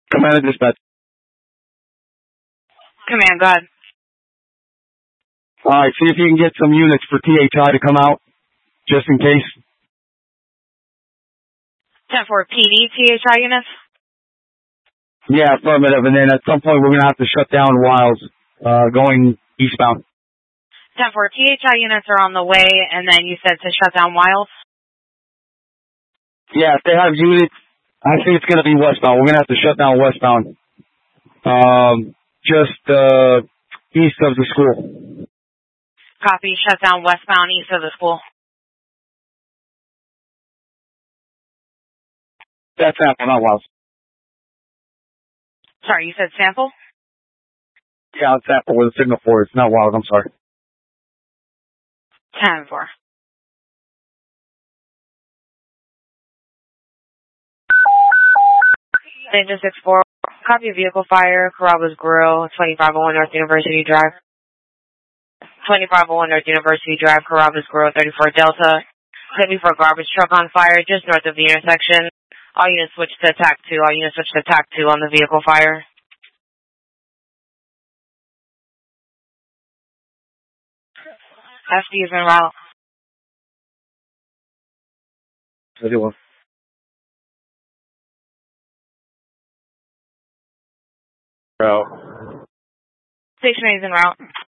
Command and dispatch. Command, go ahead. Alright, see if you can get some units for THI to come out, just in case. 10-4 PD THI units? Yeah, affirmative, and then at some point we're going to have to shut down Wiles, going eastbound. 10-4 THI units are on the way, and then you said to shut down Wiles? Yeah, if they have units, I think it's going to be westbound. We're going to have to shut down westbound. Just, east of the school. Copy, shut down westbound east of the school. That's Sample, not Wiles. Sorry, you said sample? Yeah, it's Sample with a signal for it. It's not Wiles, I'm sorry. 10-4. Ninja 6-4. Copy vehicle fire, Carrabba's Grill, 2501 North University Drive. 2501 North University Drive, Carrabba's Grill, 34 Delta. Could be for a garbage truck on fire just north of the intersection. All units switch to TAC 2. All units switch to TAC 2 on the vehicle fire. FD is en route. 31. Station is en route.